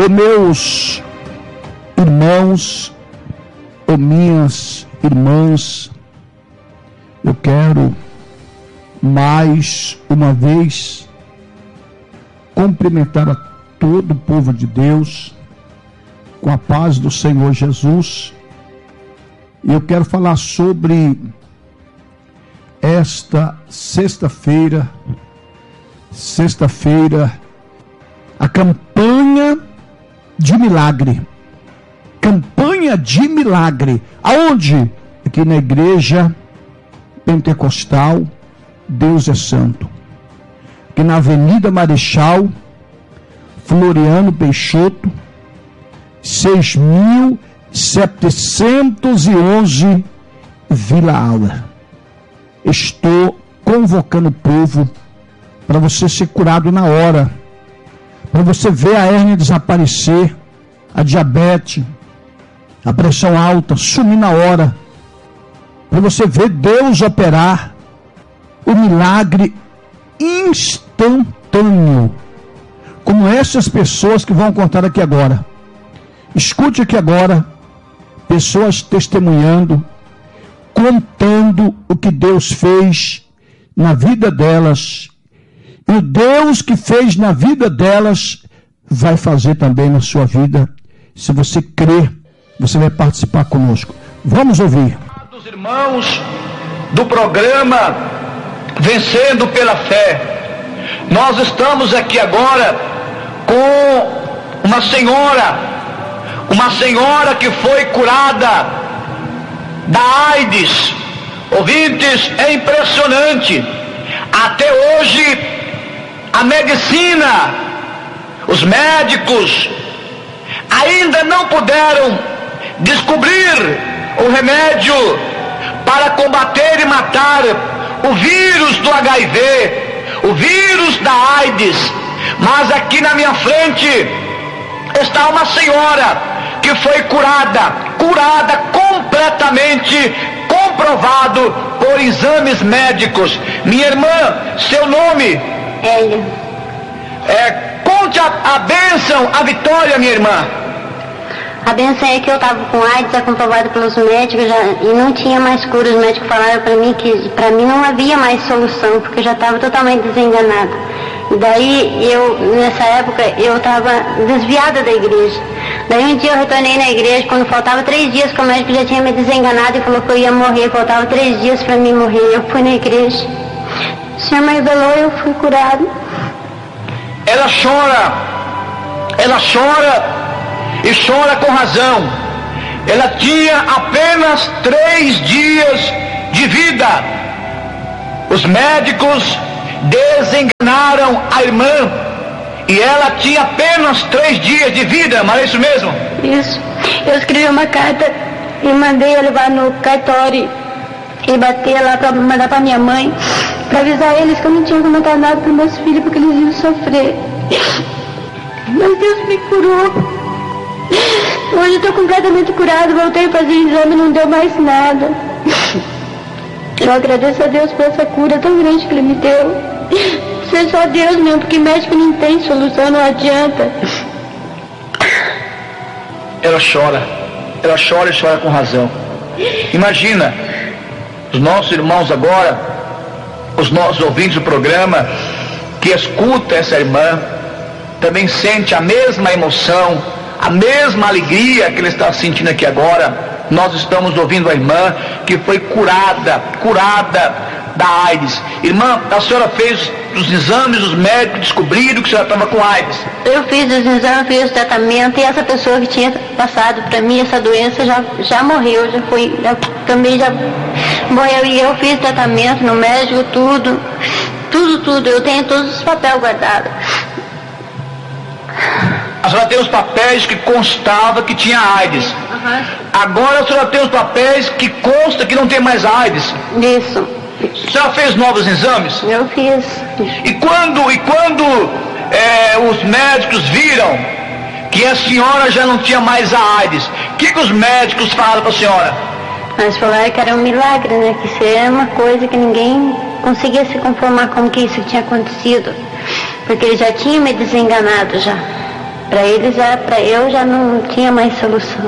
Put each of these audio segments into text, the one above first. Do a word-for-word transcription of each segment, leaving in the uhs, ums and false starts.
Ô meus irmãos, ô minhas irmãs, eu quero mais uma vez cumprimentar a todo o povo de Deus com a paz do Senhor Jesus. E eu quero falar sobre esta sexta-feira, sexta-feira, a campanha de milagre. Campanha de milagre. Aonde? Aqui na igreja pentecostal Deus é Santo. Aqui na Avenida Marechal Floriano Peixoto, seis mil setecentos e onze, Vila Aula. Estou convocando o povo para você ser curado na hora, para você ver a hérnia desaparecer, a diabetes, a pressão alta sumir na hora, para você ver Deus operar o milagre instantâneo, como essas pessoas que vão contar aqui agora. Escute aqui agora, pessoas testemunhando, contando o que Deus fez na vida delas, e o Deus que fez na vida delas vai fazer também na sua vida. Se você crer, você vai participar conosco. Vamos ouvir. Dos irmãos do programa Vencendo pela Fé, nós estamos aqui agora com uma senhora, uma senhora que foi curada da AIDS. Ouvintes, é impressionante. Até hoje, a medicina, os médicos, ainda não puderam descobrir o remédio para combater e matar o vírus do H I V, o vírus da AIDS. Mas aqui na minha frente está uma senhora que foi curada, curada completamente, comprovado por exames médicos. Minha irmã, seu nome? Hélio. É, conte a, a bênção, a vitória, minha irmã. A bênção é que eu estava com AIDS, já comprovado pelos médicos, já, e não tinha mais cura. Os médicos falaram para mim que para mim não havia mais solução, porque eu já estava totalmente desenganada. E daí, eu, nessa época, eu estava desviada da igreja. Daí um dia eu retornei na igreja, quando faltava três dias, que o médico já tinha me desenganado e falou que eu ia morrer, faltava três dias para mim morrer. Eu fui na igreja, o Senhor me revelou e eu fui curado. Ela chora, ela chora, e chora com razão. Ela tinha apenas três dias de vida. Os médicos desenganaram a irmã e ela tinha apenas três dias de vida, mas é isso mesmo? Isso. Eu escrevi uma carta e mandei eu levar no cartório e bater lá para mandar para minha mãe, para avisar eles que eu não tinha comentado nada para meus filhos, porque eles iam sofrer. Mas Deus me curou. Hoje eu estou completamente curado, voltei a fazer exame e não deu mais nada. Eu agradeço a Deus por essa cura tão grande que Ele me deu. Isso é só Deus mesmo, porque médico não tem solução, não adianta. Ela chora, ela chora e chora com razão. Imagina, os nossos irmãos agora, os nossos ouvintes do programa, que escuta essa irmã, também sente a mesma emoção, a mesma alegria que ele está sentindo aqui agora. Nós estamos ouvindo a irmã que foi curada, curada da AIDS. Irmã, a senhora fez os exames, os médicos descobriram que a senhora estava com AIDS. Eu fiz os exames, fiz o tratamento, e essa pessoa que tinha passado para mim essa doença já, já morreu, já foi, já, também já morreu. E eu fiz tratamento no médico, tudo, tudo, tudo. Eu tenho todos os papéis guardados. A senhora tem os papéis que constava que tinha AIDS. Uhum. Agora a senhora tem os papéis que consta que não tem mais AIDS. Isso. A senhora fez novos exames? Eu fiz. E quando, e quando é, os médicos viram que a senhora já não tinha mais a AIDS, o que, que os médicos falaram para a senhora? Mas falaram que era um milagre, né? Que isso era uma coisa que ninguém conseguia se conformar como que isso tinha acontecido. Porque ele já tinha me desenganado já. para eles, para eu já não tinha mais solução.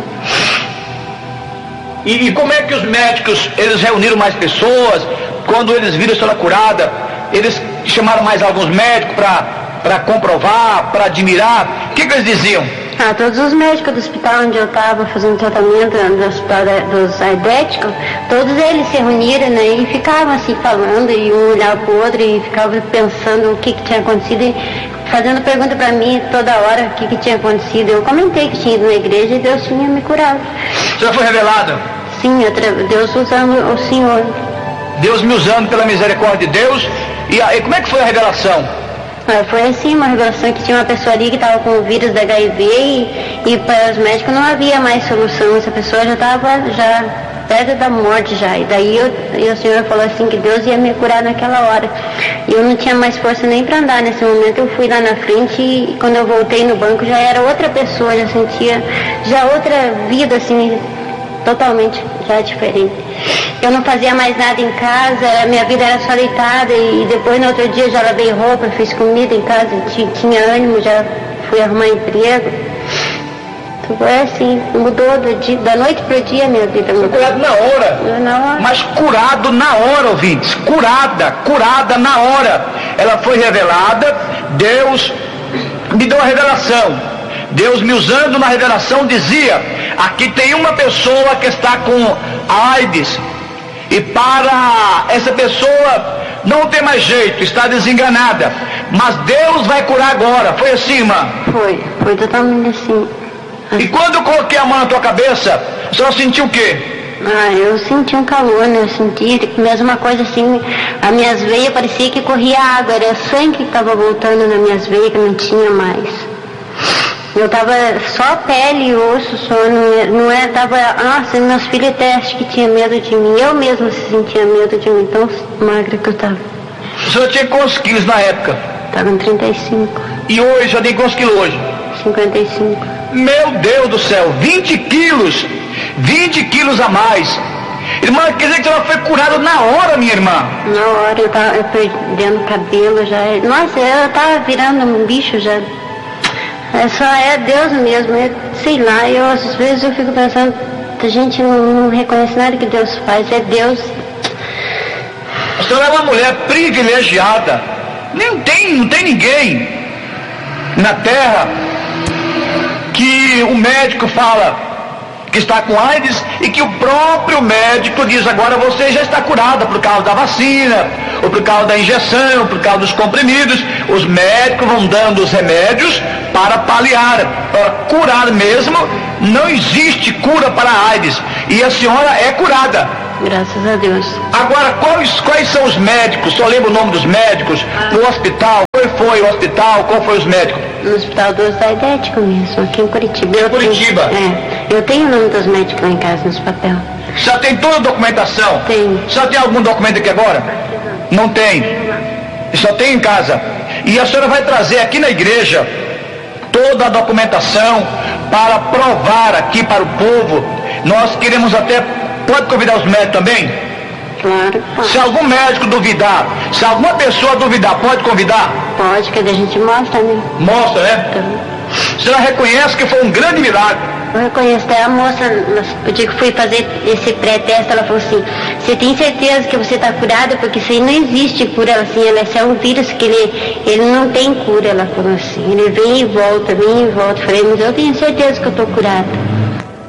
E, e como é que os médicos, eles reuniram mais pessoas? Quando eles viram a senhora curada, eles chamaram mais alguns médicos para comprovar, para admirar? O que, que eles diziam? Ah, todos os médicos do hospital onde eu estava fazendo tratamento, do hospital dos aidéticos, todos eles se reuniram, né, e ficavam assim falando, e um olhava para o outro e ficavam pensando o que, que tinha acontecido, e fazendo pergunta para mim toda hora o que, que tinha acontecido. Eu comentei que tinha ido na igreja e Deus tinha me curado. Você foi revelada? Sim, Deus usando o Senhor. Deus me usando pela misericórdia de Deus. E aí, como é que foi a revelação? Ah, foi assim, uma revelação que tinha uma pessoa ali que estava com o vírus da H I V e, e para os médicos não havia mais solução, essa pessoa já estava já perto da morte já. E daí eu, e o Senhor falou assim que Deus ia me curar naquela hora. E eu não tinha mais força nem para andar nesse momento. Eu fui lá na frente e quando eu voltei no banco já era outra pessoa, já sentia já outra vida assim, totalmente já diferente. Eu não fazia mais nada em casa, a minha vida era só deitada e depois no outro dia já lavei roupa, fiz comida em casa, tinha ânimo, já fui arrumar emprego. Foi assim, mudou do dia, da noite para o dia a minha vida. Foi curado na hora. Na hora. Mas curado na hora, ouvintes. Curada, curada na hora. Ela foi revelada, Deus me deu a revelação. Deus me usando na revelação dizia, aqui tem uma pessoa que está com AIDS, e para essa pessoa não tem mais jeito, está desenganada, mas Deus vai curar agora. Foi assim, irmã? Foi, foi totalmente assim. E quando eu coloquei a mão na tua cabeça, a senhora sentiu o quê? Ah, eu senti um calor, né? Eu senti mesma coisa assim, as minhas veias parecia que corria água, era sangue que estava voltando nas minhas veias, que não tinha mais. Eu tava só pele e osso, só, não, não é, tava, nossa, meus filhos até acho que tinha medo de mim, eu mesma sentia medo de mim, tão magra que eu tava. A senhora tinha quantos quilos na época? Tava em trinta e cinco. E hoje, já tem quantos quilos hoje? cinquenta e cinco. Meu Deus do céu, vinte quilos, vinte quilos a mais. Irmã, quer dizer que ela foi curada na hora, minha irmã? Na hora, eu tava eu perdendo cabelo já, nossa, eu tava virando um bicho já. É só é Deus mesmo, é, sei lá, eu às vezes eu fico pensando, a gente não, não reconhece nada que Deus faz, é Deus. A senhora é uma mulher privilegiada, não tem, não tem ninguém na terra que o médico fala que está com AIDS e que o próprio médico diz, agora você já está curada por causa da vacina, ou por causa da injeção, ou por causa dos comprimidos. Os médicos vão dando os remédios para paliar, para curar mesmo. Não existe cura para a AIDS, e a senhora é curada. Graças a Deus. Agora, quais, quais são os médicos? Só lembra o nome dos médicos? Ah. No hospital, qual foi o hospital? Qual foi os médicos? No hospital dos aidéticos mesmo, aqui em Curitiba. Em Curitiba? Tenho, é, eu tenho o nome dos médicos lá em casa, nos papéis. Já tem toda a documentação? Tem. Já tem algum documento aqui agora? Não tem. Só tem em casa. E a senhora vai trazer aqui na igreja toda a documentação para provar aqui para o povo. Nós queremos até... Pode convidar os médicos também? Claro. Pode. Se algum médico duvidar, se alguma pessoa duvidar, pode convidar? Pode, que a gente mostra, né? Mostra, né? Então. Você já reconhece que foi um grande milagre? Eu reconheço. Até a moça, eu digo que fui fazer esse pré-teste, ela falou assim, você tem certeza que você está curada? Porque isso aí não existe cura, assim, ela é um vírus que ele, ele não tem cura, ela falou assim. Ele vem e volta, vem e volta. Eu falei, mas eu tenho certeza que eu estou curada.